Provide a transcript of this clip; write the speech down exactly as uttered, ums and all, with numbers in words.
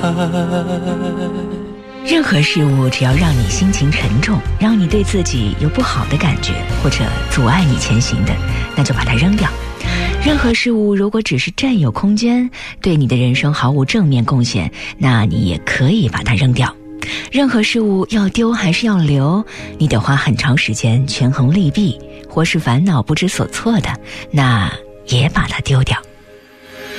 任何事物只要让你心情沉重，让你对自己有不好的感觉，或者阻碍你前行的，那就把它扔掉。任何事物如果只是占有空间，对你的人生毫无正面贡献，那你也可以把它扔掉。任何事物要丢还是要留，你得花很长时间权衡利弊，或是烦恼不知所措的，那也把它丢掉。